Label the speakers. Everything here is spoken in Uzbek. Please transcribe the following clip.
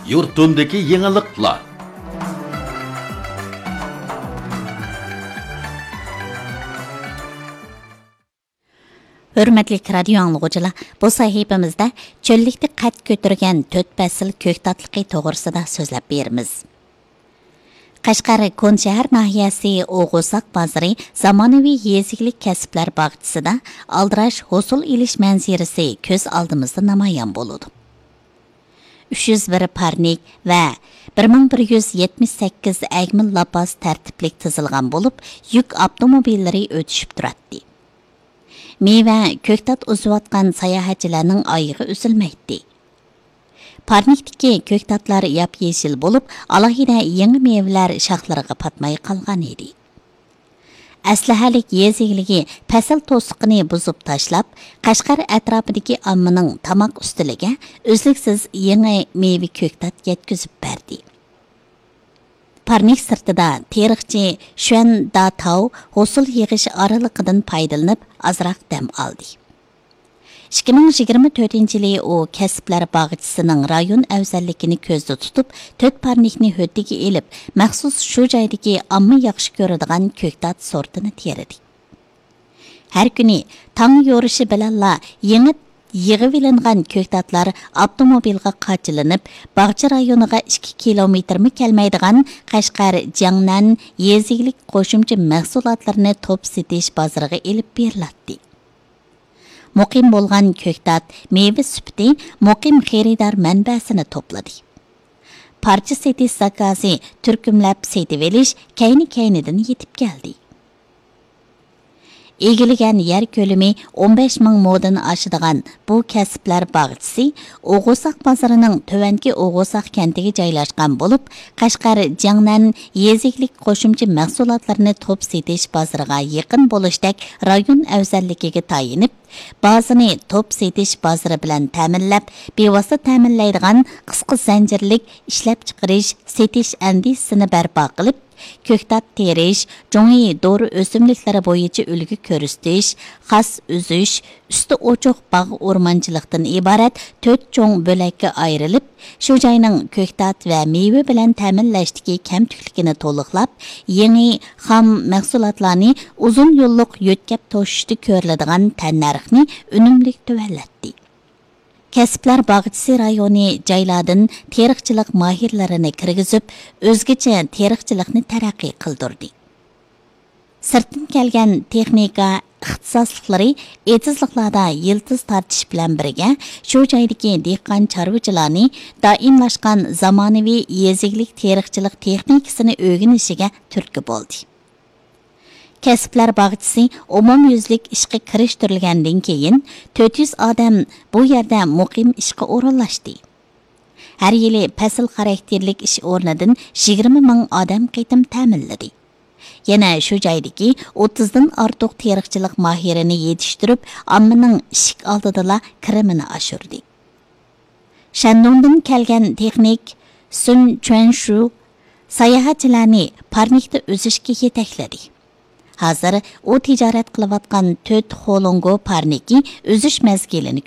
Speaker 1: yurtundagi yangiliklar.
Speaker 2: Hürmetli radio anlıqçılar, bu sahifamızda çöllikte qat götürgen 4 fasıl köktatlıqı toğrısida sözləb berimiz. Qashqar Konşəhər nahiyəsi Oğuzaq bazarı zamonaviy yezilik kəsblər bağçısida aldıraş hosul ilish mənzirəsi köz aldımızda namoyon bo'ladi. 301 parnik və 1178 əgmil lapas tərtiblik tizilgan bo'lib, yük avtomobillari o'tishib turadi. Meyve, köktat uzayotgan sayohatchilarning oyig'i uzilmaydi. Parnikdagi köktatlar yap-yeshil bo'lib, alohida yangi meyvelar shoxlariga patmay qolgan edi. Aslahalik yezigligi fasl to'siqini buzib tashlab, Qashqar atrofidagi ommaning tamoq ustiliga uzluksiz yangi meyve köktat yetkazib berdi. Parnik sirtida tarixchi Xuan Datao hosul yig'ish oraliqidan foydalanib azroq dam oldi. 2024-yili o kasblar bog'chisining rayon afzalligini ko'zda tutib, 4 parnikni höddiga elib, maxsus shu joydagi omma yaxshi ko'radigan ko'ktat sortini teridi. Har kuni tong yo'rishi bilanla yangi yig'ivilingan köktatlar avtomobilga qachilinib, bog'cha rayoniga 2 kilometrmi kelmaydigan Qashqar Jangnan yezilik qo'shimcha mahsulotlarini top setish bozoriga elib beriladi. Muqim bo'lgan köktat meyve süpti muqim xaridor manbasini to'pladi. Parcha setish zakozi turkumlab setivelish kayni-kaynidan yetib keldi. Egilgan yer ko'limi 15 ming modan oshadigan bu kasblar bog'chisi Oğuzaq bozorining Tövanki Oğuzaq kentiga joylashgan bo'lib, Qashqar Jangnan yeziklik qo'shimcha mahsulotlarini top setish bozoriga yaqin bo'lishdek rayon afzalligiga tayinib, bazını top setish bozori bilan ta'minlab, bevosita ta'minlaydigan qisqa zanjirlik ishlab chiqarish, setish andisini barpo qilib, köktat terish, jongi dori o'simliklari bo'yicha ulgu ko'rsatish, xas uzish, usti ochiq bog' o'rmonchilikdan iborat 4 cho'ng bo'lakka ayrilib, shu joyning köktat va meva bilan ta'minlashdagi kamtukligini to'liqlab, yangi xam mahsulotlarni uzun yo'lliq yo'tkab to'shishda ko'riladigan tannarxni unumli tuvallatdi. Kasblar bog'chisi rayoni joylardan tarixchilik mahirlarini kirgizib, o'zgacha tarixchilikni taraqqiy qildirdi. Sirtdan kelgan texnika ixtisosliklari etizliklarda yildiz tortish bilan birga shu joydagi dehqon chorvachilarni doimlashgan zamonaviy yeziklik tarixchilik texnikasini o'rganishiga turtki bo'ldi. Kasblar bog'chisi umumyuzlik ishga kirishtirilgandan keyin 400 odam bu yerda muqim ishga o'rinlashdi. Har yili fasl xarakterlik ish o'rnidan 20 ming odam qaytim ta'minladi. Yana shu joydagi 30 dan ortiq tarixchilik mahirini yetishtirib, ommaning ishik oldida kirimini oshirdi. Shandongdan kelgan texnik Sun Chuanshu sayohatchilarni parnikda o'zishga yetakladi. Hazır o ticaret qilayotgan 4 Holongo parniki o'zish mezgilini